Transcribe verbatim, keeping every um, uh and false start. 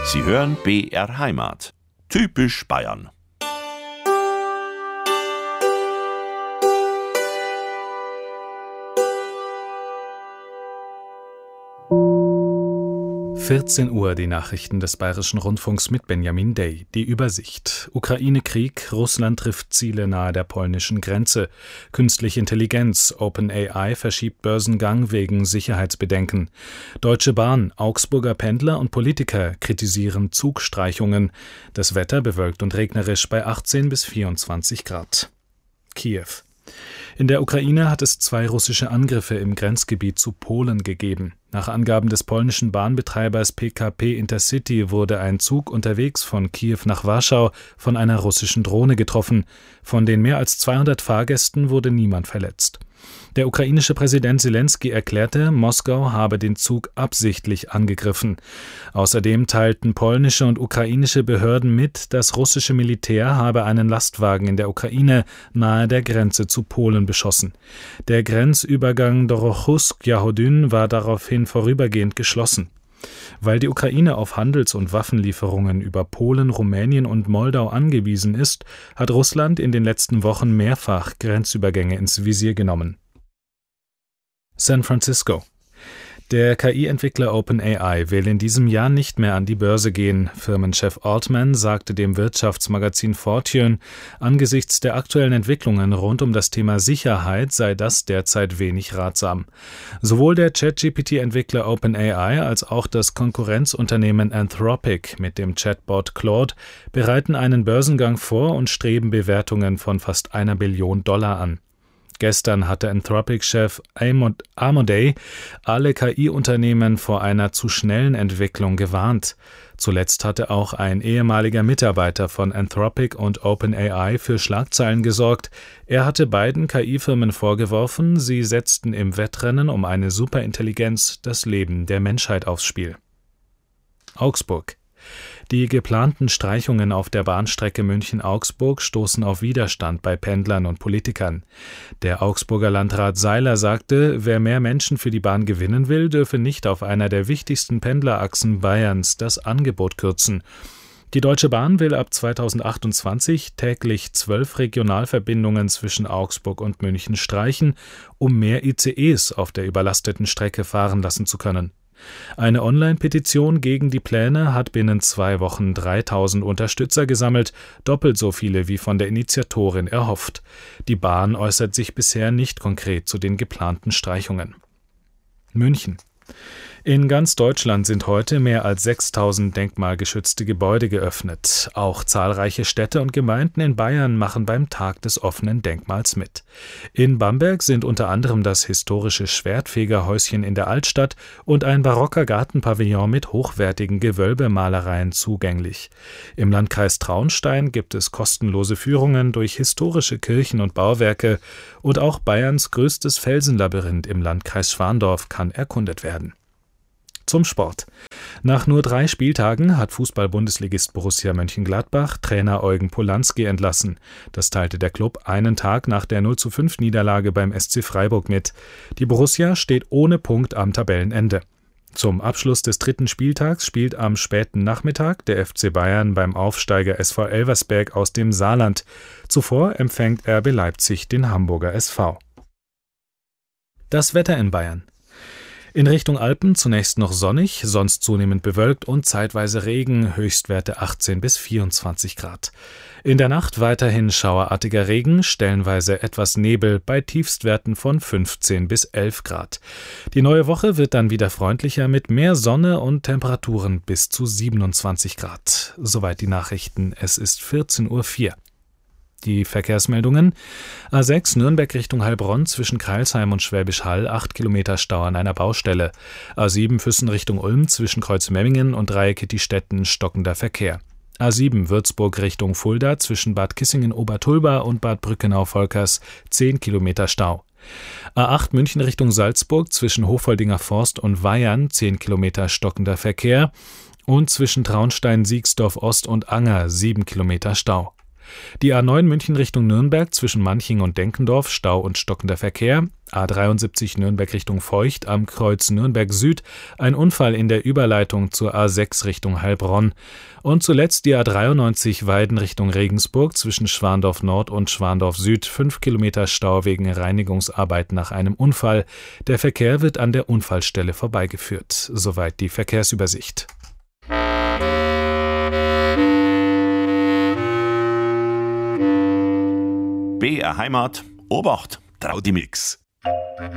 Sie hören B R Heimat. Typisch Bayern. vierzehn Uhr, die Nachrichten des Bayerischen Rundfunks mit Benjamin Day. Die Übersicht. Ukraine-Krieg, Russland trifft Ziele nahe der polnischen Grenze. Künstliche Intelligenz, OpenAI verschiebt Börsengang wegen Sicherheitsbedenken. Deutsche Bahn, Augsburger Pendler und Politiker kritisieren Zugstreichungen. Das Wetter bewölkt und regnerisch bei achtzehn bis vierundzwanzig Grad. Kiew. In der Ukraine hat es zwei russische Angriffe im Grenzgebiet zu Polen gegeben. Nach Angaben des polnischen Bahnbetreibers P K P Intercity wurde ein Zug unterwegs von Kiew nach Warschau von einer russischen Drohne getroffen. Von den mehr als zweihundert Fahrgästen wurde niemand verletzt. Der ukrainische Präsident Selenskyj erklärte, Moskau habe den Zug absichtlich angegriffen. Außerdem teilten polnische und ukrainische Behörden mit, das russische Militär habe einen Lastwagen in der Ukraine nahe der Grenze zu Polen beschossen. Der Grenzübergang Dorochusk-Jahodyn war daraufhin vorübergehend geschlossen. Weil die Ukraine auf Handels- und Waffenlieferungen über Polen, Rumänien und Moldau angewiesen ist, hat Russland in den letzten Wochen mehrfach Grenzübergänge ins Visier genommen. San Francisco. Der K I-Entwickler OpenAI will in diesem Jahr nicht mehr an die Börse gehen. Firmenchef Altman sagte dem Wirtschaftsmagazin Fortune, angesichts der aktuellen Entwicklungen rund um das Thema Sicherheit sei das derzeit wenig ratsam. Sowohl der ChatGPT-Entwickler OpenAI als auch das Konkurrenzunternehmen Anthropic mit dem Chatbot Claude bereiten einen Börsengang vor und streben Bewertungen von fast einer Billion Dollar an. Gestern hatte Anthropic-Chef Amodei alle K I-Unternehmen vor einer zu schnellen Entwicklung gewarnt. Zuletzt hatte auch ein ehemaliger Mitarbeiter von Anthropic und OpenAI für Schlagzeilen gesorgt. Er hatte beiden K I-Firmen vorgeworfen, sie setzten im Wettrennen um eine Superintelligenz das Leben der Menschheit aufs Spiel. Augsburg. Die geplanten Streichungen auf der Bahnstrecke München-Augsburg stoßen auf Widerstand bei Pendlern und Politikern. Der Augsburger Landrat Seiler sagte, wer mehr Menschen für die Bahn gewinnen will, dürfe nicht auf einer der wichtigsten Pendlerachsen Bayerns das Angebot kürzen. Die Deutsche Bahn will ab zweitausendachtundzwanzig täglich zwölf Regionalverbindungen zwischen Augsburg und München streichen, um mehr I C Es auf der überlasteten Strecke fahren lassen zu können. Eine Online-Petition gegen die Pläne hat binnen zwei Wochen dreitausend Unterstützer gesammelt, doppelt so viele wie von der Initiatorin erhofft. Die Bahn äußert sich bisher nicht konkret zu den geplanten Streichungen. München. In ganz Deutschland sind heute mehr als sechstausend denkmalgeschützte Gebäude geöffnet. Auch zahlreiche Städte und Gemeinden in Bayern machen beim Tag des offenen Denkmals mit. In Bamberg sind unter anderem das historische Schwertfegerhäuschen in der Altstadt und ein barocker Gartenpavillon mit hochwertigen Gewölbemalereien zugänglich. Im Landkreis Traunstein gibt es kostenlose Führungen durch historische Kirchen und Bauwerke und auch Bayerns größtes Felsenlabyrinth im Landkreis Schwandorf kann erkundet werden. Zum Sport. Nach nur drei Spieltagen hat Fußball-Bundesligist Borussia Mönchengladbach Trainer Eugen Polanski entlassen. Das teilte der Klub einen Tag nach der null zu fünf Niederlage beim S C Freiburg mit. Die Borussia steht ohne Punkt am Tabellenende. Zum Abschluss des dritten Spieltags spielt am späten Nachmittag der F C Bayern beim Aufsteiger S V Elversberg aus dem Saarland. Zuvor empfängt R B Leipzig den Hamburger S V. Das Wetter in Bayern. In Richtung Alpen zunächst noch sonnig, sonst zunehmend bewölkt und zeitweise Regen, Höchstwerte achtzehn bis vierundzwanzig Grad. In der Nacht weiterhin schauerartiger Regen, stellenweise etwas Nebel bei Tiefstwerten von fünfzehn bis elf Grad. Die neue Woche wird dann wieder freundlicher mit mehr Sonne und Temperaturen bis zu siebenundzwanzig Grad. Soweit die Nachrichten, es ist vierzehn Uhr vier. Die Verkehrsmeldungen: A sechs Nürnberg Richtung Heilbronn zwischen Crailsheim und Schwäbisch Hall, acht Kilometer Stau an einer Baustelle. A sieben Füssen Richtung Ulm zwischen Kreuzmemmingen und Dreieck-Ettistetten stockender Verkehr. A sieben Würzburg Richtung Fulda zwischen Bad Kissingen-Obertulba und Bad Brückenau-Volkers, zehn Kilometer Stau. A acht München Richtung Salzburg zwischen Hofoldinger Forst und Weyern, zehn Kilometer stockender Verkehr. Und zwischen Traunstein, Siegsdorf Ost und Anger, sieben Kilometer Stau. Die A neun München Richtung Nürnberg zwischen Manching und Denkendorf, Stau und stockender Verkehr. A dreiundsiebzig Nürnberg Richtung Feucht am Kreuz Nürnberg Süd, ein Unfall in der Überleitung zur A sechs Richtung Heilbronn. Und zuletzt die A dreiundneunzig Weiden Richtung Regensburg zwischen Schwandorf Nord und Schwandorf Süd, fünf Kilometer Stau wegen Reinigungsarbeiten nach einem Unfall. Der Verkehr wird an der Unfallstelle vorbeigeführt. Soweit die Verkehrsübersicht. B R Heimat, Obacht, trau die Mix.